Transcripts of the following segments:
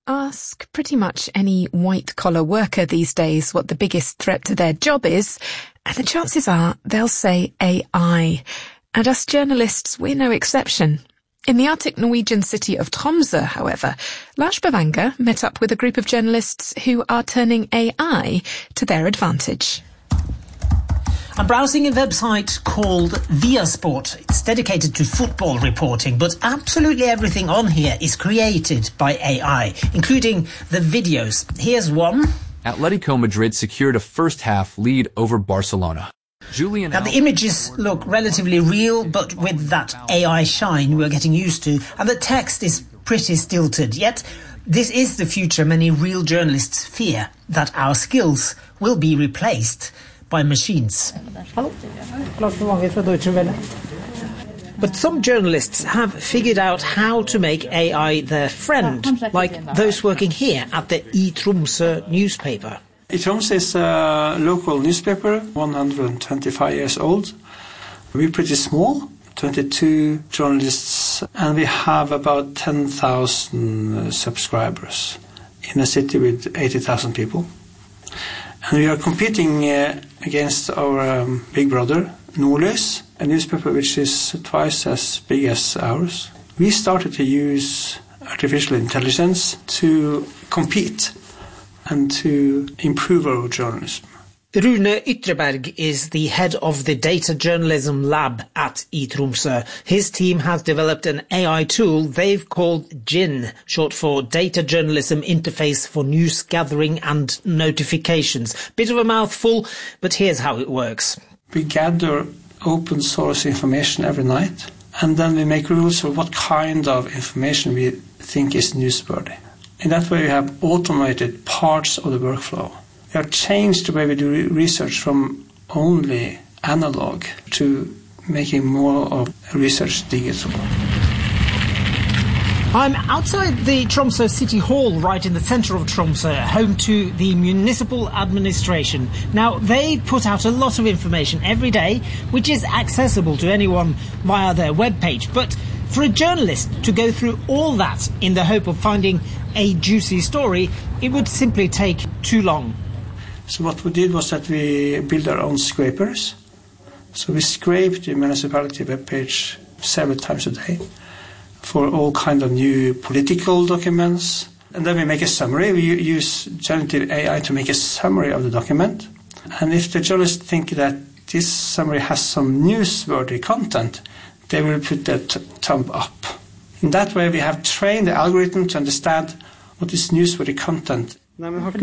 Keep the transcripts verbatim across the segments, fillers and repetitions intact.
Ask pretty much any white-collar worker these days what the biggest threat to their job is, and the chances are they'll say A I. And us journalists, we're no exception. In the Arctic Norwegian city of Tromsø, however, Lars Bavanger met up with a group of journalists who are turning A I to their advantage. I'm browsing a website called Viasport. It's dedicated to football reporting, but absolutely everything on here is created by A I, including the videos. Here's one. Atletico Madrid secured a first-half lead over Barcelona. Julian now, the images look relatively real, but with that A I shine we're getting used to, and the text is pretty stilted. Yet, this is the future many real journalists fear, that our skills will be replaced by machines. But some journalists have figured out how to make A I their friend, like those working here at the I Tromsø newspaper. I Tromsø is a local newspaper, one hundred twenty-five years old. We're pretty small, twenty-two journalists, and we have about ten thousand subscribers in a city with eighty thousand people. And we are competing uh, against our um, big brother, Nordlys, a newspaper which is twice as big as ours. We started to use artificial intelligence to compete and to improve our journalism. Rune Ytreberg is the head of the data journalism lab at I Tromsø. His team has developed an A I tool they've called JIN, short for Data Journalism Interface for News Gathering and Notifications. Bit of a mouthful, but here's how it works. We gather open source information every night, and then we make rules for what kind of information we think is newsworthy. In that way we have automated parts of the workflow. We have changed the way we do research from only analog to making more of research digital. I'm outside the Tromsø City Hall, right in the centre of Tromsø, home to the municipal administration. Now, they put out a lot of information every day, which is accessible to anyone via their webpage. But for a journalist to go through all that in the hope of finding a juicy story, it would simply take too long. So what we did was that we built our own scrapers. So we scraped the municipality webpage several times a day for all kinds of new political documents. And then we make a summary. We use generative A I to make a summary of the document. And if the journalists think that this summary has some newsworthy content, they will put that t- thumb up. In that way, we have trained the algorithm to understand what is newsworthy content. Most of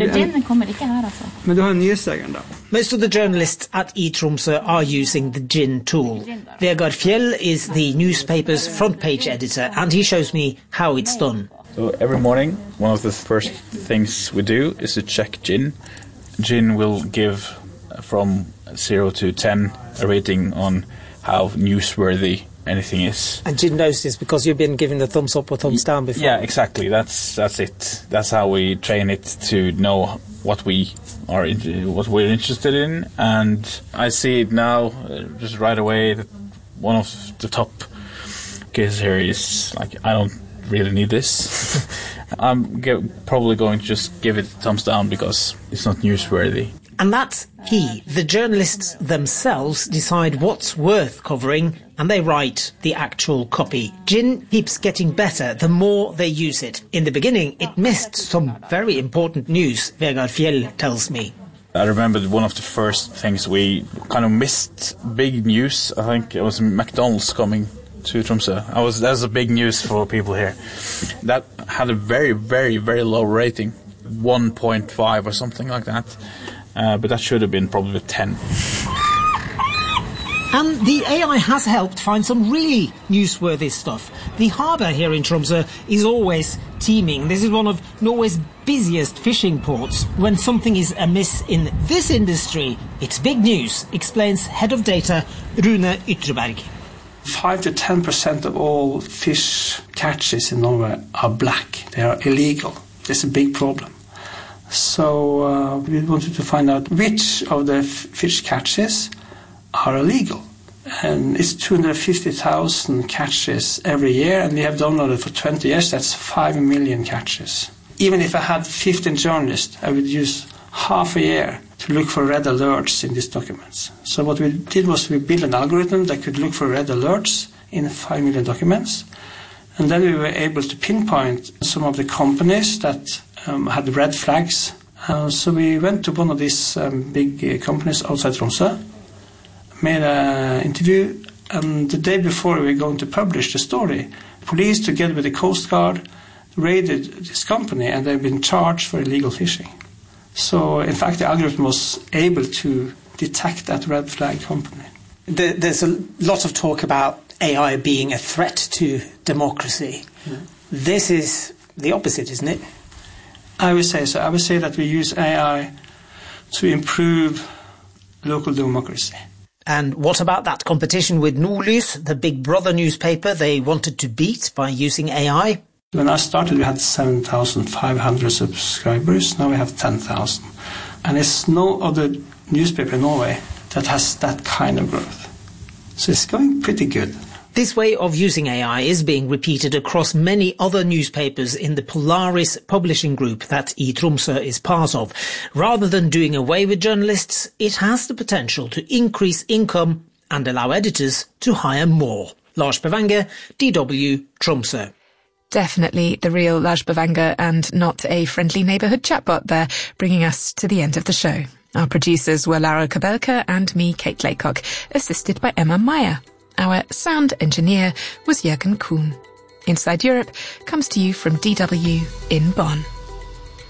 the journalists at I Tromsø are using the JIN tool. Vegard Fjell is the newspaper's front page editor, and he shows me how it's done. So every morning, one of the first things we do is to check JIN. JIN will give from zero to ten a rating on how newsworthy anything is. And JIN knows this because you've been giving the thumbs up or thumbs down before. Yeah, exactly. That's that's it. That's how we train it to know what we are what we're interested in. And I see it now uh, just right away that one of the top cases here is like, I don't really need this. I'm get, probably going to just give it a thumbs down because it's not newsworthy. And that's he. The journalists themselves decide what's worth covering, and they write the actual copy. JIN keeps getting better the more they use it. In the beginning, it missed some very important news, Vegard Fjell tells me. I remember one of the first things we kind of missed, big news. I think it was McDonald's coming to Tromsø. I was, that was a big news for people here. That had a very, very, very low rating, one point five or something like that. Uh, but that should have been probably ten. And the A I has helped find some really newsworthy stuff. The harbour here in Tromsø is always teeming. This is one of Norway's busiest fishing ports. When something is amiss in this industry, it's big news, explains head of data Rune Ytreberg. Five to ten percent of all fish catches in Norway are black. They are illegal. It's a big problem. So uh, we wanted to find out which of the f- fish catches are illegal. And it's two hundred fifty thousand catches every year, and we have downloaded for twenty years. That's five million catches. even if I had fifteen journalists, I would use half a year to look for red alerts in these documents. So what we did was we built an algorithm that could look for red alerts in five million documents. And then we were able to pinpoint some of the companies that um, had red flags. Uh, so we went to one of these um, big uh, companies outside Tromsø, made an interview, and the day before we were going to publish the story, police, together with the Coast Guard, raided this company, and they've been charged for illegal fishing. So, in fact, the algorithm was able to detect that red flag company. There's a lot of talk about A I being a threat to democracy. Yeah. This is the opposite, isn't it? I would say so. I would say that we use A I to improve local democracy. And what about that competition with Nordlys, the Big Brother newspaper they wanted to beat by using A I? When I started, we had seven thousand five hundred subscribers. Now we have ten thousand. And there's no other newspaper in Norway that has that kind of growth. So it's going pretty good. This way of using A I is being repeated across many other newspapers in the Polaris publishing group that iTromsø is part of. Rather than doing away with journalists, it has the potential to increase income and allow editors to hire more. Lars Bavanger, D W, Tromsø. Definitely the real Lars Bavanger and not a friendly neighbourhood chatbot there, bringing us to the end of the show. Our producers were Lara Kabelka and me, Kate Laycock, assisted by Emma Meyer. Our sound engineer was Jürgen Kuhn. Inside Europe comes to you from D W in Bonn.